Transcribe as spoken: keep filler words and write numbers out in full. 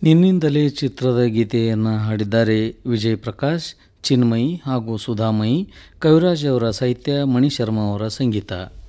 ನಿನ್ನಿಂದಲೇ ಚಿತ್ರದ ಗೀತೆಯನ್ನು ಹಾಡಿದ್ದಾರೆ ವಿಜಯ್ ಪ್ರಕಾಶ್, ಚಿನ್ಮಯಿ ಹಾಗೂ ಸುಧಾಮಯಿ. ಕವಿರಾಜ್ ಅವರ ಸಾಹಿತ್ಯ, ಮಣಿಶರ್ಮಾ ಅವರ ಸಂಗೀತ.